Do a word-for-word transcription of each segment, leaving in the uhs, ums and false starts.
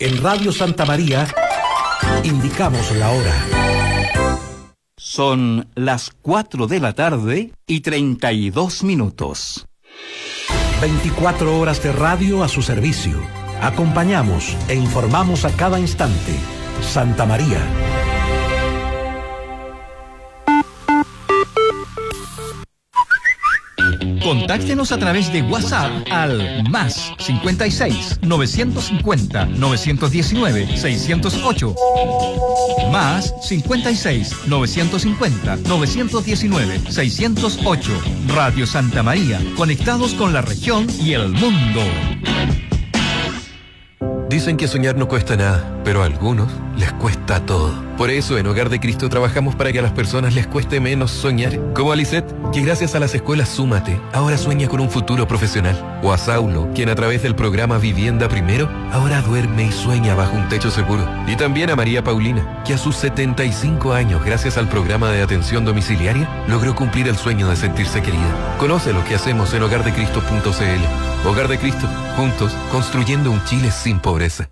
En Radio Santa María, indicamos la hora. Son las cuatro de la tarde y treinta y dos minutos. veinticuatro horas de radio a su servicio. Acompañamos e informamos a cada instante. Santa María. Contáctenos a través de WhatsApp al más cincuenta y seis, novecientos cincuenta, novecientos diecinueve, seiscientos ocho. Más cincuenta y seis, novecientos cincuenta, novecientos diecinueve, seiscientos ocho. Radio Santa María, conectados con la región y el mundo. Dicen que soñar no cuesta nada, pero a algunos les cuesta todo. Por eso en Hogar de Cristo trabajamos para que a las personas les cueste menos soñar. Como a Lisette, que gracias a las escuelas Súmate, ahora sueña con un futuro profesional. O a Saulo, quien a través del programa Vivienda Primero, ahora duerme y sueña bajo un techo seguro. Y también a María Paulina, que a sus setenta y cinco años, gracias al programa de atención domiciliaria, logró cumplir el sueño de sentirse querida. Conoce lo que hacemos en hogar de cristo punto c l. Hogar de Cristo, juntos, construyendo un Chile sin pobreza.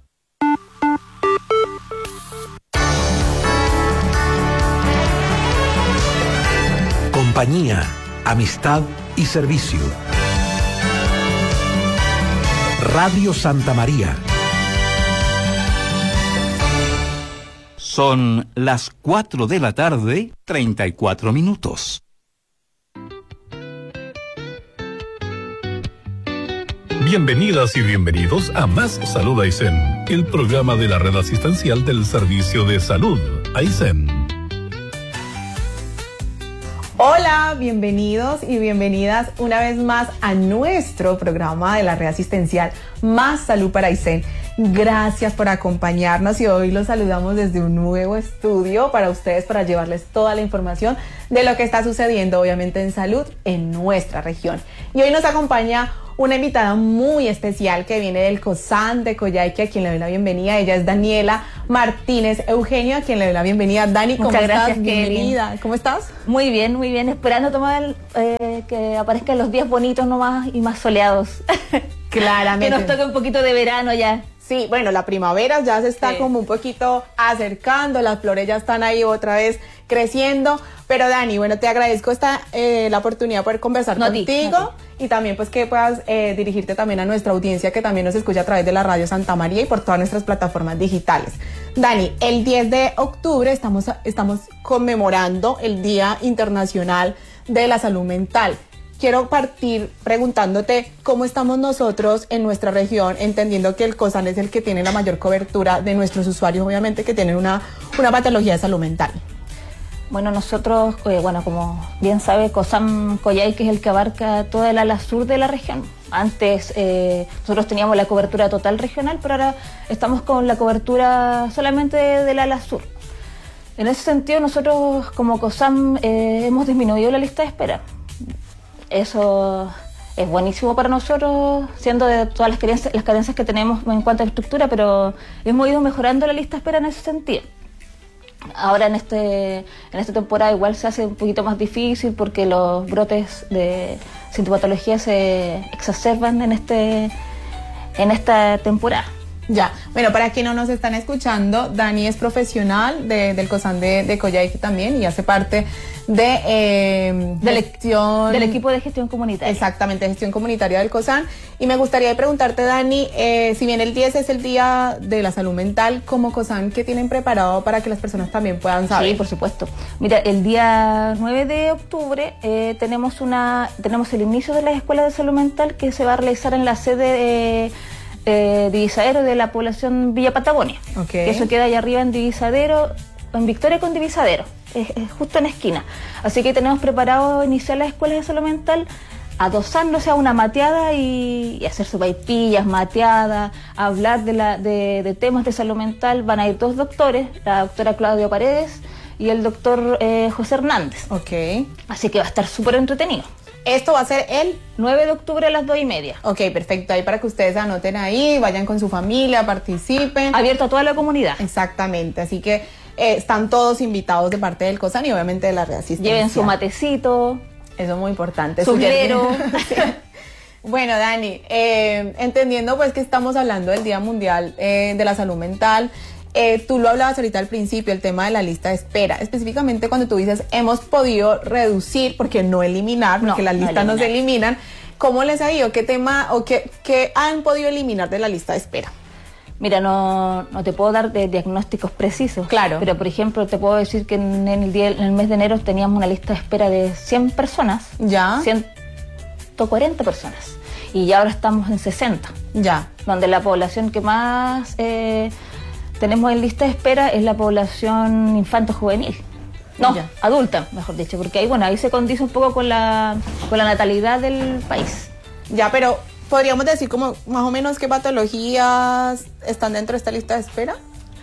Compañía, amistad y servicio. Radio Santa María. Son las cuatro de la tarde, treinta y cuatro minutos. Bienvenidas y bienvenidos a Más Salud Aysén, el programa de la red asistencial del Servicio de Salud Aysén. Hola, bienvenidos y bienvenidas una vez más a nuestro programa de la red asistencial Más Salud para Aysén. Gracias por acompañarnos y hoy los saludamos desde un nuevo estudio para ustedes, para llevarles toda la información de lo que está sucediendo obviamente en salud en nuestra región. Y hoy nos acompaña una invitada muy especial que viene del COSAN de Coyhaique, a quien le doy la bienvenida. Ella es Daniela Martínez Eugenio, a quien le doy la bienvenida. Dani, ¿cómo Muchas estás? gracias, Bienvenida. Kevin. ¿Cómo estás? Muy bien, muy bien. Esperando tomar eh, que aparezcan los días bonitos nomás y más soleados. Claramente. Que nos toque un poquito de verano ya. Sí, bueno, la primavera ya se está Sí. como un poquito acercando, las flores ya están ahí otra vez creciendo, pero Dani, bueno, te agradezco esta eh, la oportunidad de poder conversar No, contigo ti, no, y también pues que puedas eh, dirigirte también a nuestra audiencia que también nos escucha a través de la Radio Santa María y por todas nuestras plataformas digitales. Dani, el diez de octubre estamos, estamos conmemorando el Día Internacional de la Salud Mental. Quiero partir preguntándote cómo estamos nosotros en nuestra región, entendiendo que el COSAN es el que tiene la mayor cobertura de nuestros usuarios, obviamente, que tienen una, una patología de salud mental. Bueno, nosotros, eh, bueno, como bien sabe, COSAN Coyhaique es el que abarca toda el ala sur de la región. Antes eh, nosotros teníamos la cobertura total regional, pero ahora estamos con la cobertura solamente del ala sur. En ese sentido, nosotros como COSAN eh, hemos disminuido la lista de espera. Eso es buenísimo para nosotros, siendo de todas las carencias, las carencias que tenemos en cuanto a estructura, pero hemos ido mejorando la lista de espera en ese sentido. Ahora en este en esta temporada igual se hace un poquito más difícil porque los brotes de sintomatología se exacerban en este en esta temporada. Ya, bueno, para quienes no nos están escuchando, Dani es profesional de, del COSAN de, de Coyhaique también y hace parte de eh, del, gestión, del equipo de gestión comunitaria. Exactamente, gestión comunitaria del COSAN. Y me gustaría preguntarte, Dani, eh, si bien el diez es el Día de la Salud Mental, como COSAN, ¿qué tienen preparado para que las personas también puedan saber? Sí, por supuesto. Mira, el día nueve de octubre eh, tenemos una tenemos el inicio de las escuelas de salud mental que se va a realizar en la sede de Eh, Divisadero de la población Villa Patagonia. Okay. Que eso queda allá arriba en Divisadero, en Victoria con Divisadero, es, es justo en la esquina. Así que tenemos preparado iniciar las escuelas de salud mental, adosándose a una mateada y, y hacer sopaipillas, mateadas, hablar de, la, de, de temas de salud mental. Van a ir dos doctores, la doctora Claudia Paredes y el doctor eh, José Hernández. Ok. Así que va a estar súper entretenido. Esto va a ser el nueve de octubre a las dos y media. Ok, perfecto. Ahí para que ustedes anoten ahí, vayan con su familia, participen. Abierto a toda la comunidad. Exactamente. Así que eh, están todos invitados de parte del COSAN y obviamente de la red asistencial. Lleven su matecito. Eso es muy importante. Su glero. Sí. Bueno, Dani, eh, entendiendo pues que estamos hablando del Día Mundial eh, de la Salud Mental, eh, tú lo hablabas ahorita al principio, el tema de la lista de espera, específicamente cuando tú dices hemos podido reducir, porque no eliminar, porque No, las no listas no se eliminar. eliminan, ¿cómo les ha ido? ¿Qué tema o qué, qué han podido eliminar de la lista de espera? Mira, no, no te puedo dar de diagnósticos precisos. Claro. Pero, por ejemplo, te puedo decir que en el, día, en el mes de enero teníamos una lista de espera de cien personas. Ya. ciento cuarenta personas. Y ya ahora estamos en sesenta. Ya. Donde la población que más eh, tenemos en lista de espera es la población infanto-juvenil. No, Ya. adulta, mejor dicho. Porque ahí, bueno, ahí se condice un poco con la, con la natalidad del país. Ya, pero podríamos decir como más o menos qué patologías están dentro de esta lista de espera.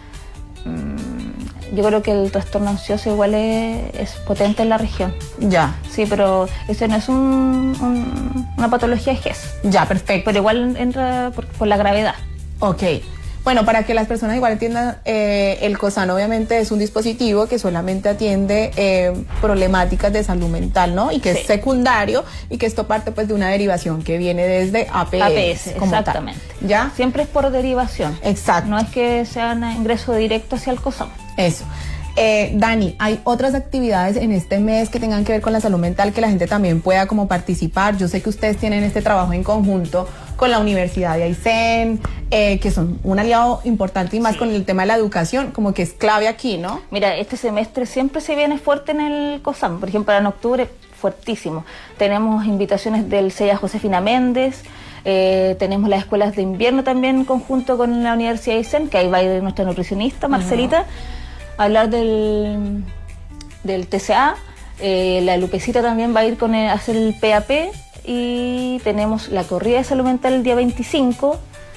Yo creo que el trastorno ansioso igual es, es potente en la región. Ya. Sí, pero ese no es un, un- una patología de G E S. Ya, perfecto. Pero igual entra por, por la gravedad. Ok. Bueno, para que las personas igual entiendan, eh, el COSAN obviamente es un dispositivo que solamente atiende eh, problemáticas de salud mental, ¿no? Y que Sí. es secundario y que esto parte pues de una derivación que viene desde A P S. A P S, como tal. exactamente. ¿Ya? Siempre es por derivación. Exacto. No es que sea un ingreso directo hacia el COSAM. Eso. Eh, Dani, ¿hay otras actividades en este mes que tengan que ver con la salud mental que la gente también pueda como participar? Yo sé que ustedes tienen este trabajo en conjunto con la Universidad de Aysén, eh, que son un aliado importante y más Sí. con el tema de la educación, como que es clave aquí, ¿no? Mira, este semestre siempre se viene fuerte en el COSAM. Por ejemplo, en octubre, fuertísimo. Tenemos invitaciones del C E A Josefina Méndez. Eh, tenemos las escuelas de invierno también en conjunto con la Universidad de Aysén, que ahí va a ir nuestra nutricionista, Marcelita, a hablar del, del T C A. Eh, la Lupecita también va a ir con el- a hacer el P A P. Y tenemos la corrida de salud mental el día veinticinco.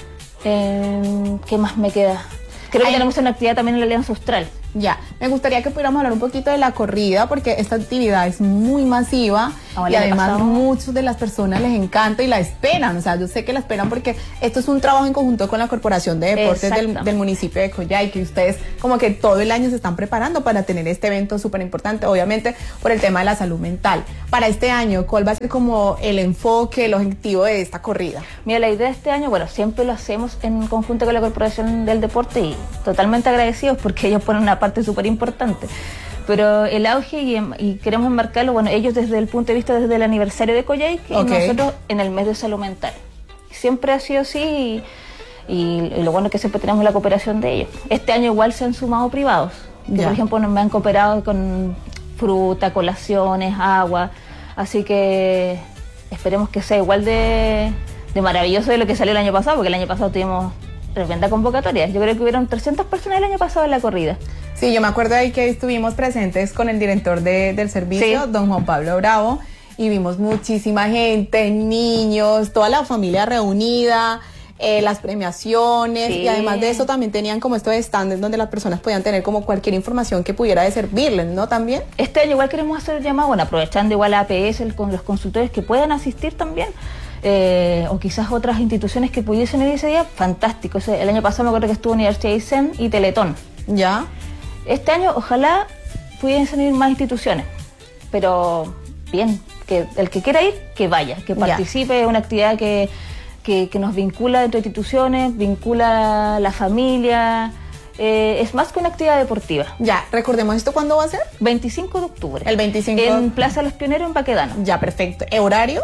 Eh, ¿Qué más me queda? Creo que Ay. tenemos una actividad también en la Alianza Austral. Ya, me gustaría que pudiéramos hablar un poquito de la corrida porque esta actividad es muy masiva Ah, y el año además pasado. muchas de las personas les encanta y la esperan, o sea, yo sé que la esperan porque esto es un trabajo en conjunto con la Corporación de Deportes del, Exactamente. del municipio de Coyhai, que ustedes como que todo el año se están preparando para tener este evento súper importante, obviamente por el tema de la salud mental. Para este año, ¿cuál va a ser como el enfoque, el objetivo de esta corrida? Mira, la idea de este año, bueno, siempre lo hacemos en conjunto con la Corporación del Deporte y totalmente agradecidos porque ellos ponen una parte súper importante. Pero el auge y, em- y queremos enmarcarlo, bueno, ellos desde el punto de vista desde el aniversario de Coyhai y Ok. nosotros en el mes de salud mental. Siempre ha sido así y, y- y lo bueno es que siempre tenemos la cooperación de ellos. Este año igual se han sumado privados, que Ya. por ejemplo nos me han cooperado con fruta, colaciones, agua, así que esperemos que sea igual de, de maravilloso de lo que salió el año pasado, porque el año pasado tuvimos tremenda convocatoria. Yo creo que hubieron trescientas personas el año pasado en la corrida. Sí, yo me acuerdo ahí que estuvimos presentes con el director de- del servicio, Sí. don Juan Pablo Bravo, y vimos muchísima gente, niños, toda la familia reunida, eh, las premiaciones, Sí. y además de eso también tenían como estos stands donde las personas podían tener como cualquier información que pudiera de servirles, ¿no? También. Este año igual queremos hacer llamado, bueno, aprovechando igual a A P S el- con los consultores que puedan asistir también, eh, o quizás otras instituciones que pudiesen ir ese día, fantástico. O sea, el año pasado me acuerdo que estuvo Universidad de Aysén y Teletón. ¿Ya? Este año ojalá pudiesen ir más instituciones, pero bien, que el que quiera ir, que vaya, que Ya. participe, es una actividad que, que, que nos vincula entre instituciones, vincula la familia, eh, es más que una actividad deportiva. Ya, recordemos esto, ¿cuándo va a ser? veinticinco de octubre. El veinticinco. En Plaza Los Pioneros, en Baquedano. Ya, perfecto. ¿Eh, ¿Horario?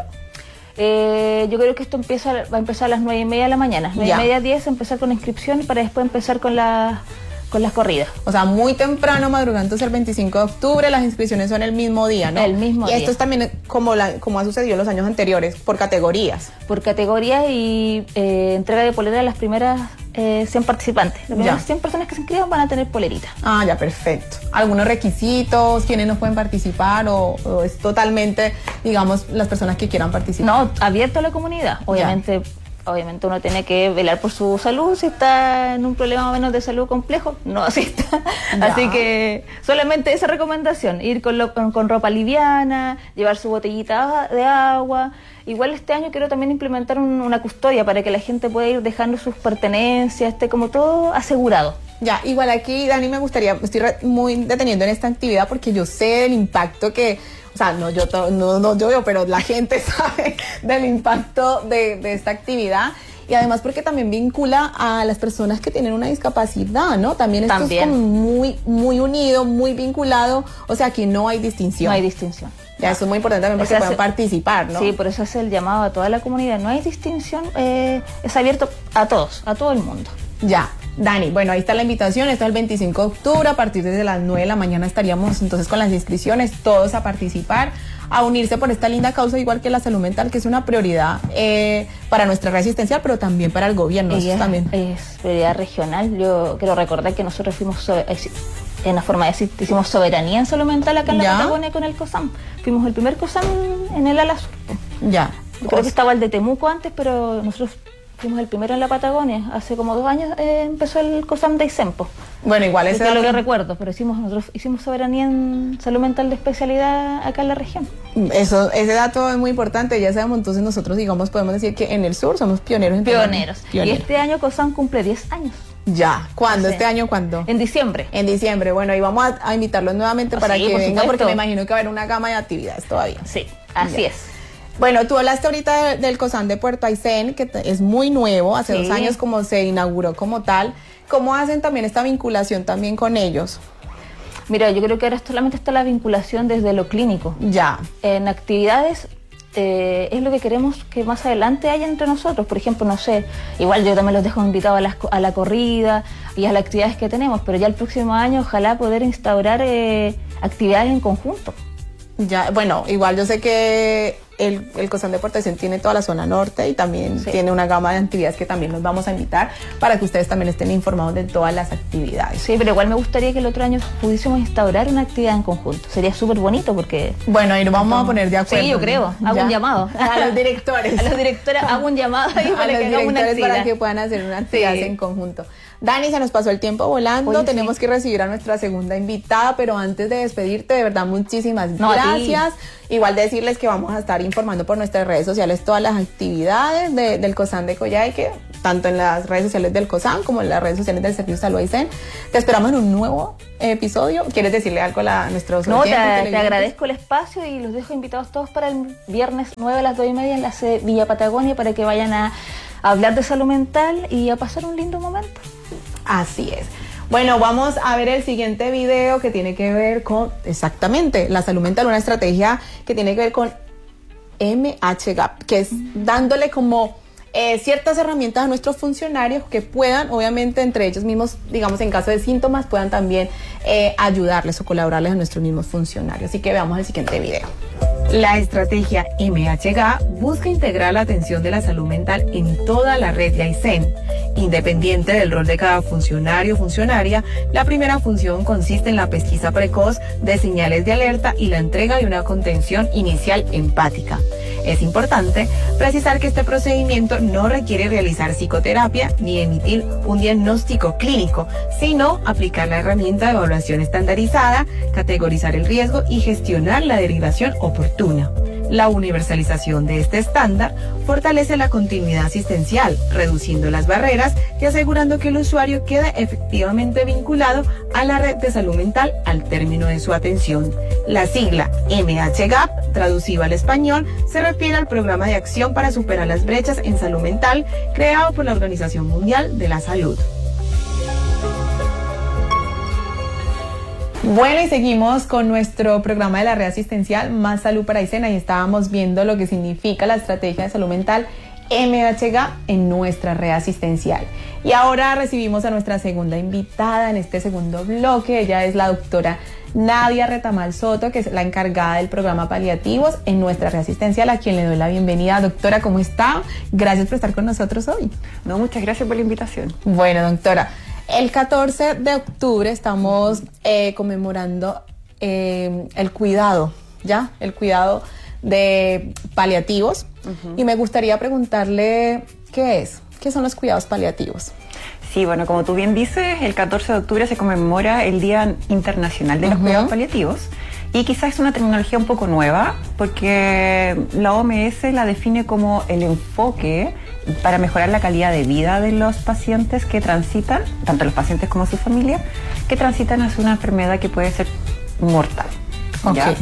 Eh, yo creo que esto empieza, va a empezar a las nueve y media de la mañana. nueve Ya. y media, diez, empezar con inscripción para después empezar con, la, con las corridas. O sea, muy temprano, madrugando el veinticinco de octubre, las inscripciones son el mismo día, ¿no? El mismo y día. esto es también como, la, como ha sucedido en los años anteriores, por categorías. Por categoría y eh, entrega de polera a las primeras eh, cien participantes. Las primeras Ya. cien personas que se inscriban van a tener polerita. Ah, ya, perfecto. ¿Algunos requisitos? ¿Quiénes no pueden participar? ¿O, o es totalmente, digamos, las personas que quieran participar? No, abierto a la comunidad. Obviamente, obviamente uno tiene que velar por su salud. Si está en un problema más o menos de salud complejo, no asista. Ya. Así que solamente esa recomendación, ir con, lo- con, con ropa liviana, llevar su botellita de agua. Igual este año quiero también implementar un- una custodia para que la gente pueda ir dejando sus pertenencias, esté como todo asegurado. Ya, igual aquí, Dani, me gustaría, me estoy re- muy deteniendo en esta actividad porque yo sé del impacto que o sea, no yo, to, no, no yo, pero la gente sabe del impacto de, de esta actividad. Y además porque también vincula a las personas que tienen una discapacidad, ¿no? También esto también. es como muy, muy unido, muy vinculado, o sea, aquí no hay distinción. No hay distinción. Ya, eso es muy importante también porque pueden participar, ¿no? Sí, por eso hace el llamado a toda la comunidad. No hay distinción, eh, es abierto a todos, a todo el mundo. Ya, Dani, bueno, ahí está la invitación, esto es el veinticinco de octubre, a partir de las nueve de la mañana estaríamos entonces con las inscripciones, todos a participar, a unirse por esta linda causa, igual que la salud mental, que es una prioridad eh, para nuestra red asistencial, pero también para el gobierno. Ella eso también. Es prioridad regional. Yo quiero recordar que nosotros fuimos, so en la forma de decir, hicimos soberanía en salud mental acá en la ¿Ya? Patagonia con el COSAM. Fuimos el primer COSAM en el ala sur. Ya. Yo creo que estaba el de Temuco antes, pero nosotros fuimos el primero en la Patagonia. Hace como dos años eh, empezó el COSAM de Isempo. Bueno, igual ese es lo que recuerdo, pero hicimos nosotros hicimos soberanía en salud mental de especialidad acá en la región. Eso, ese dato es muy importante, ya sabemos, entonces nosotros digamos podemos decir que en el sur somos pioneros en pioneros. pioneros. Y este año COSAM cumple diez años. Ya, ¿cuándo? ¿Este año cuándo? En diciembre. En diciembre, bueno, y vamos a, a invitarlos nuevamente oh, para sí, que vengan, supuesto. porque me imagino que va a haber una gama de actividades todavía. Sí, así ya. es. Bueno, tú hablaste ahorita de, del COSAM de Puerto Aysén, que te, es muy nuevo, hace sí. dos años como se inauguró como tal. ¿Cómo hacen también esta vinculación también con ellos? Mira, yo creo que ahora solamente está la vinculación desde lo clínico. Ya. En actividades eh, es lo que queremos que más adelante haya entre nosotros. Por ejemplo, no sé, igual yo también los dejo invitados a la, a la corrida y a las actividades que tenemos, pero ya el próximo año ojalá poder instaurar eh, actividades en conjunto. Ya, bueno, igual yo sé que el, el COSAM de Puerto Aysén tiene toda la zona norte y también sí. tiene una gama de actividades que también los vamos a invitar para que ustedes también estén informados de todas las actividades. Sí, pero igual me gustaría que el otro año pudiésemos instaurar una actividad en conjunto. Sería súper bonito porque... Bueno, ahí nos vamos como, a poner de acuerdo. Sí, yo creo. Hago ya. un llamado. A los directores. A los directores hago un llamado ahí para a que hagamos una actividad. Para que puedan hacer una actividad sí. en conjunto. Dani, se nos pasó el tiempo volando, Oye, tenemos sí. que recibir a nuestra segunda invitada, pero antes de despedirte, de verdad, muchísimas no, gracias. Igual decirles que vamos a estar informando por nuestras redes sociales todas las actividades de, del COSAM de Coyhaique, tanto en las redes sociales del COSAM como en las redes sociales del Servicio Salud Aysén. Te esperamos en un nuevo episodio. ¿Quieres decirle algo a, la, a nuestros no, oyentes? No, te, te agradezco el espacio y los dejo invitados todos para el viernes nueve a las dos y media en la sede Villa Patagonia para que vayan a, a hablar de salud mental y a pasar un lindo momento. Así es. Bueno, vamos a ver el siguiente video que tiene que ver con, exactamente, la salud mental, una estrategia que tiene que ver con M H G A P, que es dándole como eh, ciertas herramientas a nuestros funcionarios que puedan, obviamente, entre ellos mismos, digamos, en caso de síntomas, puedan también eh, ayudarles o colaborarles a nuestros mismos funcionarios. Así que veamos el siguiente video. La estrategia M H G A busca integrar la atención de la salud mental en toda la red de Aysén. Independiente del rol de cada funcionario o funcionaria, la primera función consiste en la pesquisa precoz de señales de alerta y la entrega de una contención inicial empática. Es importante precisar que este procedimiento no requiere realizar psicoterapia ni emitir un diagnóstico clínico, sino aplicar la herramienta de evaluación estandarizada, categorizar el riesgo y gestionar la derivación oportuna. La universalización de este estándar fortalece la continuidad asistencial, reduciendo las barreras y asegurando que el usuario quede efectivamente vinculado a la red de salud mental al término de su atención. La sigla M H G A P, traducido al español, se refiere al Programa de Acción para Superar las Brechas en Salud Mental, creado por la Organización Mundial de la Salud. Bueno, y seguimos con nuestro programa de la red asistencial Más Salud para Aysén. Ahí estábamos viendo lo que significa la estrategia de salud mental M H G A P en nuestra red asistencial. Y ahora recibimos a nuestra segunda invitada en este segundo bloque. Ella es la doctora Nadia Retamal Soto, que es la encargada del programa paliativos en nuestra red asistencial, a quien le doy la bienvenida. Doctora, ¿cómo está? Gracias por estar con nosotros hoy. No, muchas gracias por la invitación. Bueno, doctora, el catorce de octubre estamos eh, conmemorando eh, el cuidado, ¿ya? El cuidado de paliativos. Uh-huh. Y me gustaría preguntarle, ¿qué es? ¿Qué son los cuidados paliativos? Sí, bueno, como tú bien dices, el catorce de octubre se conmemora el Día Internacional de los uh-huh. Cuidados Paliativos. Y quizás es una terminología un poco nueva, porque la O M S la define como el enfoque para mejorar la calidad de vida de los pacientes que transitan, tanto los pacientes como su familia, que transitan hacia una enfermedad que puede ser mortal. Okay.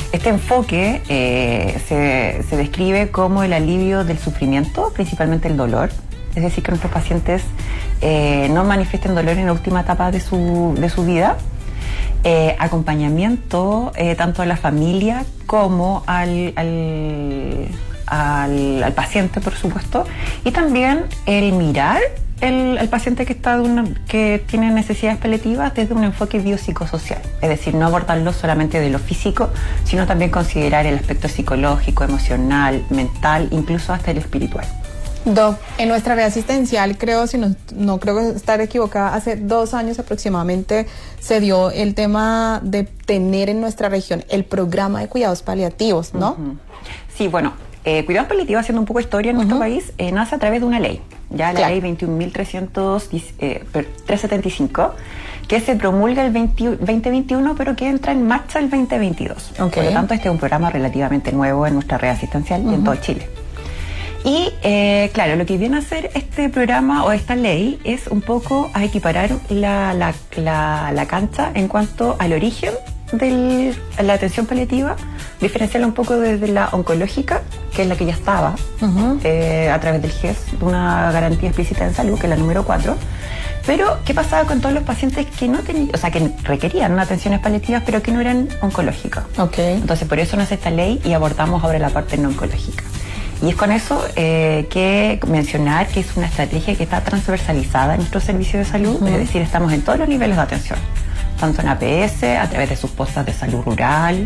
Este enfoque eh, se, se describe como el alivio del sufrimiento, principalmente el dolor. Es decir, que nuestros pacientes eh, no manifiesten dolor en la última etapa de su, de su vida. Eh, acompañamiento eh, tanto a la familia como al, al, al, al paciente, por supuesto. Y también el mirar el, el paciente que, está de una, que tiene necesidades paliativas desde un enfoque biopsicosocial. Es decir, no abordarlo solamente de lo físico, sino también considerar el aspecto psicológico, emocional, mental, incluso hasta el espiritual. Doc, en nuestra red asistencial, creo, si no, no creo estar equivocada, hace dos años aproximadamente se dio el tema de tener en nuestra región el programa de cuidados paliativos, ¿no? Uh-huh. Sí, bueno, eh, cuidados paliativos, haciendo un poco de historia en uh-huh. nuestro país, eh, nace a través de una ley, ya la claro. ley veintiún mil trescientos setenta y cinco, que se promulga el veinte veintiuno, pero que entra en marcha el veinte veintidós. Okay. Por lo tanto, este es un programa relativamente nuevo en nuestra red asistencial uh-huh. y en todo Chile. Y eh, claro, lo que viene a hacer este programa o esta ley es un poco a equiparar la, la, la, la cancha en cuanto al origen de la atención paliativa, diferenciarla un poco desde la oncológica, que es la que ya estaba, uh-huh. eh, a través del G E S, de una garantía explícita en salud, que es la número cuatro. Pero, ¿qué pasaba con todos los pacientes que no tenían, o sea, que requerían atenciones paliativas, pero que no eran oncológicas? Okay. Entonces, por eso nace esta ley y abordamos ahora la parte no oncológica. Y es con eso eh, que mencionar que es una estrategia que está transversalizada en nuestro servicio de salud, uh-huh. es decir, estamos en todos los niveles de atención, tanto en A P S, a través de sus postas de salud rural,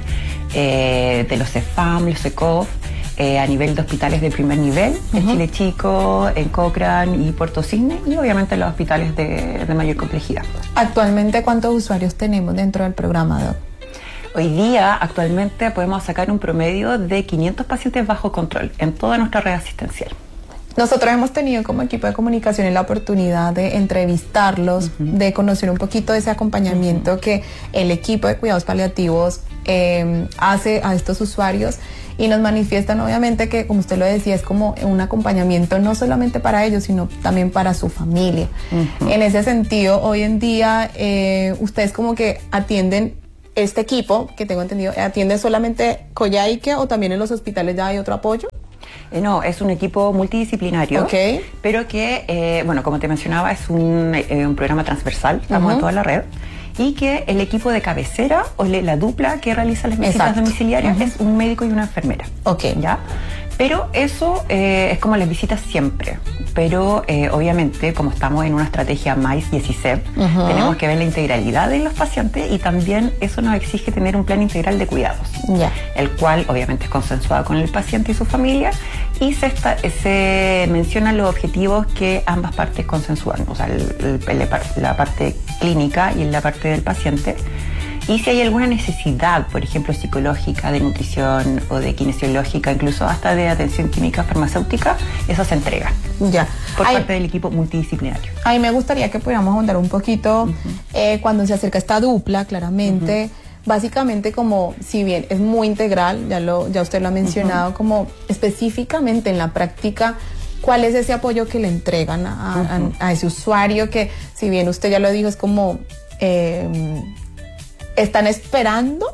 eh, de los C E F A M, los C E C O F, eh, a nivel de hospitales de primer nivel, uh-huh. en Chile Chico, en Cochrane y Puerto Cisne, y obviamente en los hospitales de, de mayor complejidad. Actualmente, ¿cuántos usuarios tenemos dentro del programa, Doc? Hoy día, actualmente, podemos sacar un promedio de quinientos pacientes bajo control en toda nuestra red asistencial. Nosotros hemos tenido como equipo de comunicación la oportunidad de entrevistarlos, uh-huh. de conocer un poquito de ese acompañamiento uh-huh. que el equipo de cuidados paliativos eh, hace a estos usuarios, y nos manifiestan obviamente que, como usted lo decía, es como un acompañamiento no solamente para ellos, sino también para su familia. Uh-huh. En ese sentido, hoy en día, eh, ustedes como que atienden este equipo, que tengo entendido, ¿atiende solamente Coyhaique o también en los hospitales ya hay otro apoyo? Eh, no, es un equipo multidisciplinario, okay. pero que, eh, bueno, como te mencionaba, es un, eh, un programa transversal, estamos uh-huh. en toda la red, y que el equipo de cabecera o le, la dupla que realiza las visitas Exacto. domiciliarias uh-huh. es un médico y una enfermera. Okay. ¿Ya? Pero eso eh, es como las visitas siempre. Pero eh, obviamente, como estamos en una estrategia MAIS y ESICEP, uh-huh. tenemos que ver la integralidad de los pacientes, y también eso nos exige tener un plan integral de cuidados, yeah. el cual obviamente es consensuado con el paciente y su familia, y se, está, se mencionan los objetivos que ambas partes consensúan, o sea, el, el, la parte clínica y la parte del paciente. Y si hay alguna necesidad, por ejemplo, psicológica, de nutrición o de kinesiológica, incluso hasta de atención química farmacéutica, eso se entrega ya. por Ay, parte del equipo multidisciplinario. A mí me gustaría que pudiéramos ahondar un poquito uh-huh. eh, cuando se acerca esta dupla, claramente, uh-huh. básicamente como, si bien es muy integral, ya, lo, ya usted lo ha mencionado, uh-huh. como específicamente en la práctica, ¿cuál es ese apoyo que le entregan a, uh-huh. a, a ese usuario que, si bien usted ya lo dijo, es como... Eh, están esperando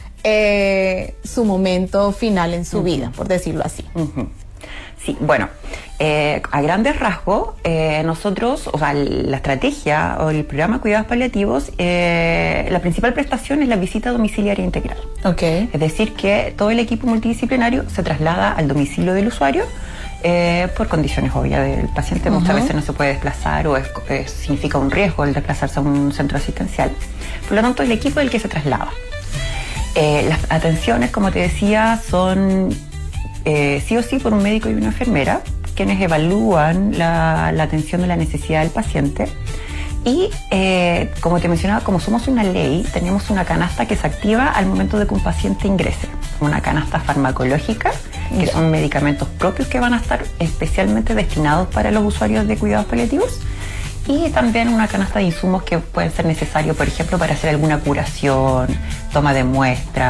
eh, su momento final en su uh-huh. vida, por decirlo así? Uh-huh. Sí, bueno, eh, a grandes rasgos, eh, nosotros, o sea, la estrategia o el programa de cuidados paliativos, eh, la principal prestación es la visita domiciliaria integral. Okay. Es decir, que todo el equipo multidisciplinario se traslada al domicilio del usuario, Eh, por condiciones obvias del paciente. Uh-huh. Muchas veces no se puede desplazar o es, es, significa un riesgo el desplazarse a un centro asistencial. Por lo tanto, el equipo es el que se traslada. Eh, las atenciones, como te decía, son eh, sí o sí por un médico y una enfermera, quienes evalúan la, la atención de la necesidad del paciente. Y, eh, como te mencionaba, como somos una ley, tenemos una canasta que se activa al momento de que un paciente ingrese. Una canasta farmacológica, que son medicamentos propios que van a estar especialmente destinados para los usuarios de cuidados paliativos, y también una canasta de insumos que pueden ser necesarios, por ejemplo, para hacer alguna curación, toma de muestra,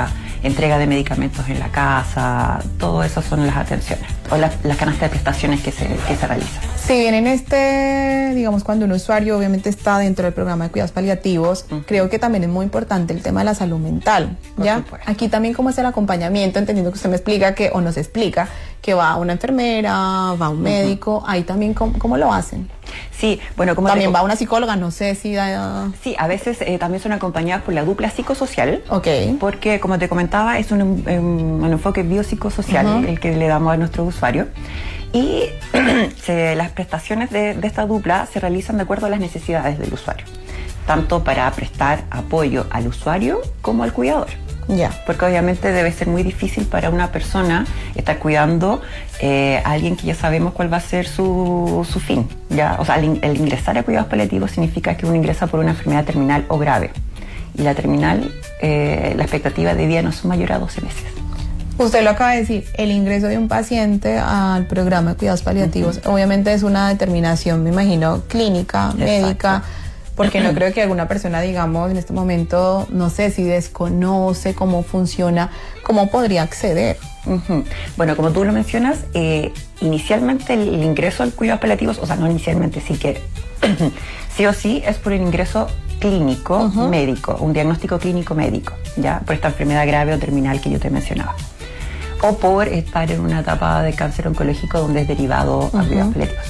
entrega de medicamentos en la casa, todo eso son las atenciones o las, las canastas de prestaciones que se, que se realizan. Si bien en este, digamos, cuando un usuario obviamente está dentro del programa de cuidados paliativos, uh-huh. creo que también es muy importante el tema de la salud mental, ¿ya? Por supuesto. Aquí también cómo es el acompañamiento, entendiendo que usted me explica que, o nos explica, que va una enfermera, va un médico, uh-huh. ahí también cómo, cómo lo hacen. Sí, bueno, como también te... va una psicóloga, no sé si da... Sí, a veces eh, también son acompañadas por la dupla psicosocial, okay. porque como te comentaba es un, un, un enfoque biopsicosocial uh-huh. el que le damos a nuestro usuario. Y se, las prestaciones de, de esta dupla se realizan de acuerdo a las necesidades del usuario, tanto para prestar apoyo al usuario como al cuidador. Ya. Yeah. Porque obviamente debe ser muy difícil para una persona estar cuidando eh, a alguien que ya sabemos cuál va a ser su, su fin. ¿Ya? O sea, el, el ingresar a cuidados paliativos significa que uno ingresa por una enfermedad terminal o grave. Y la terminal, eh, la expectativa de vida no es mayor a doce meses. Usted lo acaba de decir, el ingreso de un paciente al programa de cuidados paliativos, uh-huh. obviamente es una determinación, me imagino, clínica, exacto. médica, porque no creo que alguna persona, digamos, en este momento, no sé si desconoce cómo funciona, cómo podría acceder. Uh-huh. Bueno, como tú lo mencionas, eh, inicialmente el, el ingreso al cuidados paliativos, o sea, no inicialmente, sí que sí o sí es por el ingreso clínico uh-huh. médico, un diagnóstico clínico médico, ya, por esta enfermedad grave o terminal que yo te mencionaba. O por estar en una etapa de cáncer oncológico donde es derivado uh-huh. a cuidados paliativos.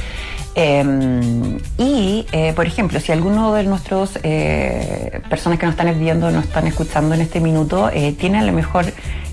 Eh, y, eh, por ejemplo, si alguno de nuestros eh, personas que nos están viendo, nos están escuchando en este minuto, eh, tiene a lo mejor,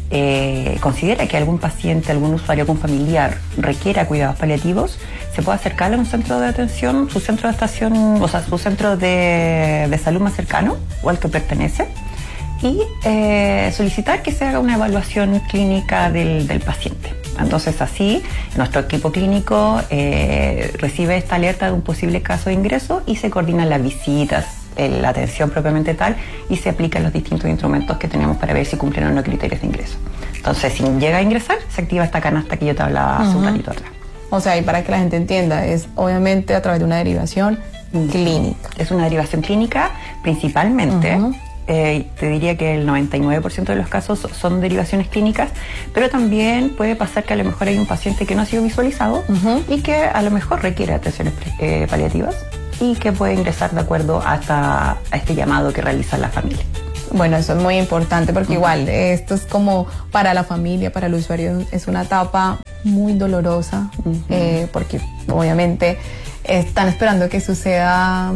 eh, considera que algún paciente, algún usuario, algún familiar requiera cuidados paliativos, se puede acercarle a un centro de atención, su centro de estación, o sea, su centro de, de salud más cercano o al que pertenece, y eh, solicitar que se haga una evaluación clínica del, del paciente. Entonces así nuestro equipo clínico eh, recibe esta alerta de un posible caso de ingreso y se coordinan las visitas, eh, la atención propiamente tal, y se aplican los distintos instrumentos que tenemos para ver si cumplen o no criterios de ingreso. Entonces si llega a ingresar, se activa esta canasta que yo te hablaba uh-huh. hace un ratito atrás. O sea, y para que la gente entienda, es obviamente a través de una derivación uh-huh. clínica. Es una derivación clínica principalmente. Uh-huh. Eh, te diría que el noventa y nueve por ciento de los casos son derivaciones clínicas, pero también puede pasar que a lo mejor hay un paciente que no ha sido visualizado uh-huh. y que a lo mejor requiere atenciones eh, paliativas y que puede ingresar de acuerdo a, esta, a este llamado que realiza la familia. Bueno, eso es muy importante porque uh-huh. igual esto es como para la familia, para el usuario, es una etapa muy dolorosa uh-huh. eh, porque obviamente están esperando que suceda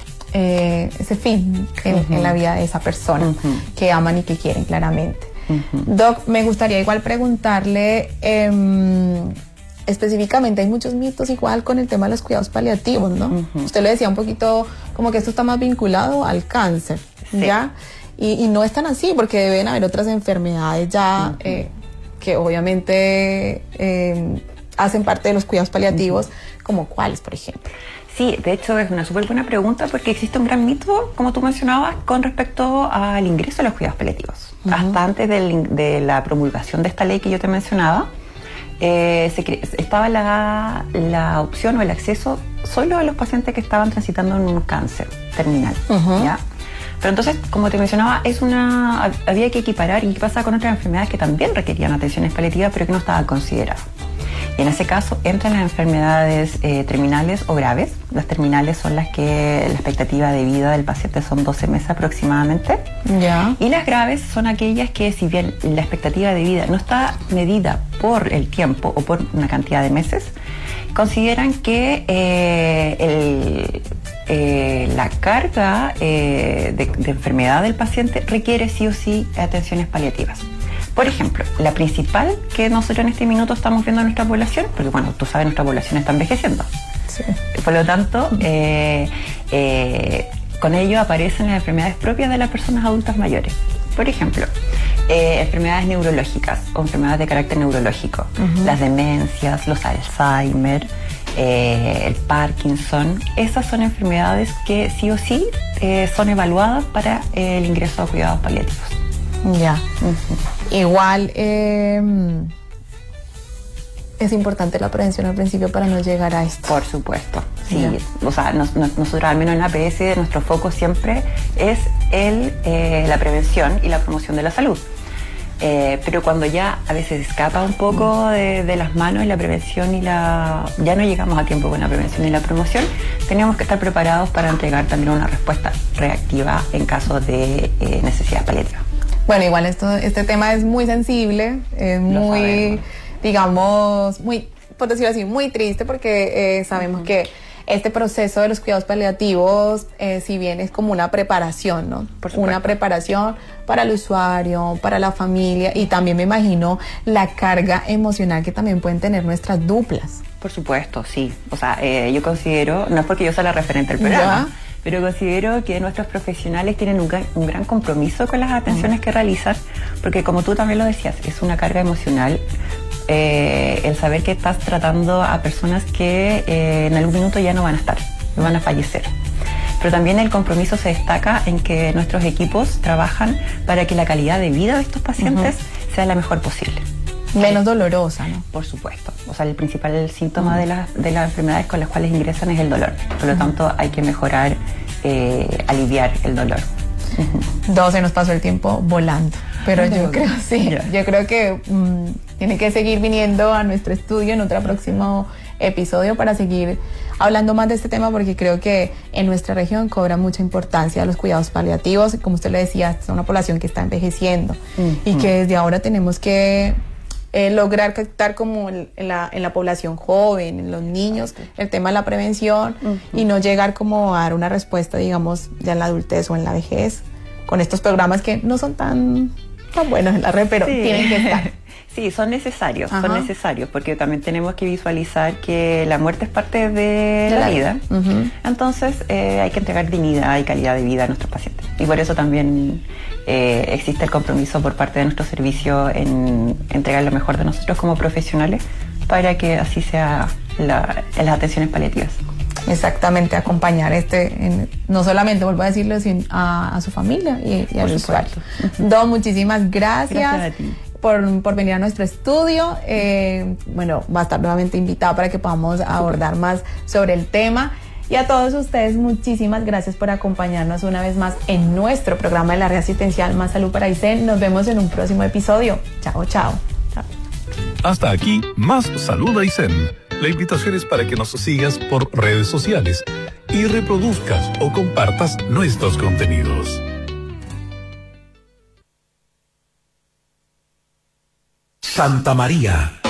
Eh, ese fin en, uh-huh. en la vida de esa persona uh-huh. que aman y que quieren claramente. Uh-huh. Doc, me gustaría igual preguntarle eh, específicamente, hay muchos mitos igual con el tema de los cuidados paliativos, ¿no? Uh-huh. Usted le decía un poquito como que esto está más vinculado al cáncer, sí. ¿ya? Y, y no es tan así porque deben haber otras enfermedades ya uh-huh. eh, que obviamente eh, hacen parte de los cuidados paliativos, uh-huh. como cuáles, por ejemplo. Sí, de hecho es una súper buena pregunta porque existe un gran mito, como tú mencionabas, con respecto al ingreso a los cuidados paliativos. Uh-huh. Hasta antes del, de la promulgación de esta ley que yo te mencionaba, eh, se cre- estaba la, la opción o el acceso solo a los pacientes que estaban transitando en un cáncer terminal. Uh-huh. ¿Ya? Pero entonces, como te mencionaba, es una había que equiparar y qué pasa con otras enfermedades que también requerían atenciones paliativas, pero que no estaban consideradas. Y en ese caso entran las enfermedades eh, terminales o graves. Las terminales son las que la expectativa de vida del paciente son doce meses aproximadamente. Ya. Y las graves son aquellas que, si bien la expectativa de vida no está medida por el tiempo o por una cantidad de meses, consideran que eh, el, eh, la carga eh, de, de enfermedad del paciente requiere sí o sí atenciones paliativas. Por ejemplo, la principal que nosotros en este minuto estamos viendo en nuestra población, porque bueno, tú sabes, nuestra población está envejeciendo. Sí. Por lo tanto, eh, eh, con ello aparecen las enfermedades propias de las personas adultas mayores. Por ejemplo, eh, enfermedades neurológicas o enfermedades de carácter neurológico, uh-huh. las demencias, los Alzheimer, eh, el Parkinson. Esas son enfermedades que sí o sí eh, son evaluadas para eh, el ingreso a cuidados paliativos. Ya. Uh-huh. Igual eh, es importante la prevención al principio para no llegar a esto. Por supuesto, sí. Ya. O sea, nos, nos, nosotros al menos en A P S nuestro foco siempre es el, eh, la prevención y la promoción de la salud. Eh, pero cuando ya a veces escapa un poco de, de las manos la prevención y la... ya no llegamos a tiempo con la prevención y la promoción, tenemos que estar preparados para entregar también una respuesta reactiva en caso de eh, necesidades paliativas. Bueno, igual esto, este tema es muy sensible, es muy, digamos, muy, por decirlo así, muy triste porque eh, sabemos uh-huh. que este proceso de los cuidados paliativos, eh, si bien es como una preparación, ¿no? Una preparación para el usuario, para la familia y también me imagino la carga emocional que también pueden tener nuestras duplas. Por supuesto, sí. O sea, eh, yo considero, no es porque yo sea la referente del programa, ¿ya? Pero considero que nuestros profesionales tienen un gran, un gran compromiso con las atenciones uh-huh. que realizan, porque como tú también lo decías, es una carga emocional. Eh, el saber que estás tratando a personas que eh, en algún minuto ya no van a estar, van a fallecer. Pero también el compromiso se destaca en que nuestros equipos trabajan para que la calidad de vida de estos pacientes uh-huh. sea la mejor posible. Menos dolorosa, ¿no? Por supuesto. O sea, el principal síntoma uh-huh. de, la, de las enfermedades con las cuales ingresan es el dolor. Por lo uh-huh. tanto, hay que mejorar, eh, aliviar el dolor. Uh-huh. Dos, se nos pasó el tiempo volando. Pero yo creo, sí, yeah. yo creo que mmm, tiene que seguir viniendo a nuestro estudio en otro próximo episodio para seguir hablando más de este tema porque creo que en nuestra región cobra mucha importancia los cuidados paliativos. Como usted le decía, es una población que está envejeciendo uh-huh. y que desde ahora tenemos que eh, lograr captar como en la, en la población joven, en los niños, el tema de la prevención uh-huh. y no llegar como a dar una respuesta, digamos, ya en la adultez o en la vejez con estos programas que no son tan... tan buenos en la red, pero sí. tienen que estar. Sí, son necesarios, Ajá. son necesarios, porque también tenemos que visualizar que la muerte es parte de, de la, la vida. vida. Uh-huh. Entonces, eh, hay que entregar dignidad y calidad de vida a nuestros pacientes. Y por eso también eh, existe el compromiso por parte de nuestro servicio en entregar lo mejor de nosotros como profesionales para que así sea la, en las atenciones paliativas. Exactamente, acompañar este, en, no solamente, vuelvo a decirlo, sino a, a su familia y, y al usuario. Uh-huh. Don, muchísimas gracias, gracias a ti. Por, por venir a nuestro estudio. Eh, bueno, va a estar nuevamente invitado para que podamos abordar Super. más sobre el tema. Y a todos ustedes, muchísimas gracias por acompañarnos una vez más en nuestro programa de la red asistencial Más Salud para Aysén. Nos vemos en un próximo episodio. Chao, chao. chao. Hasta aquí, Más Salud Aysén. La invitación es para que nos sigas por redes sociales y reproduzcas o compartas nuestros contenidos. Santa María,